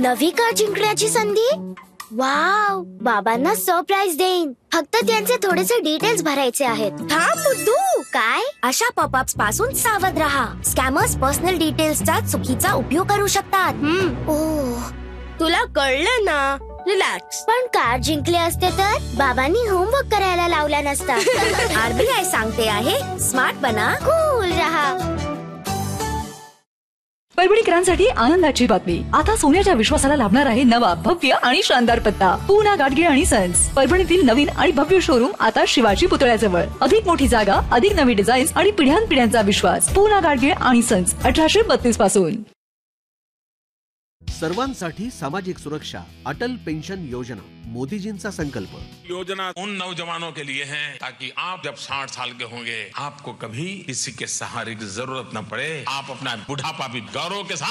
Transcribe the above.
नवी कार जिंकण्याची संधी? वाव, बाबांना सरप्राईज देईन. फक्त त्यांचे थोडेसे डिटेल्स भरायचे आहेत. थांब बुद्धू. काय? अशा पॉपअप्स पासून सावध राहा. स्कॅमर्स पर्सनल डिटेल्सचा चुकीचा उपयोग करू शकतात. ओह, तुला कळलं ना? रिलॅक्स. पण कार जिंकले असते तर बाबांनी होमवर्क करायला लावला नसता. RBI सांगते आहे, स्मार्ट बना, कूल रहा. परभणीकरांसाठी आनंदाची बातमी. आता सोन्याच्या विश्वासाला लाभणार आहे नवा भव्य आणि शानदार पत्ता. पूना गाडगीळ आणि सन्स. परभणीतील नवीन आणि भव्य शोरूम आता शिवाजी पुतळ्याजवळ. अधिक मोठी जागा, अधिक नवी डिझाईन्स आणि पिढ्यानपिढ्यांचा विश्वास. पूना गाडगीळ आणि सन्स, 1832 पासून. सर्वांसाठी सामाजिक सुरक्षा, अटल पेंशन योजना, मोदीजींचा संकल्प. योजना उन नौजवानों के लिए है ताकि आप जब 60 साल के होंगे आपको कभी किसी के सहारे की जरूरत न पड़े. आप अपना बुढ़ापा भी गौरव के साथ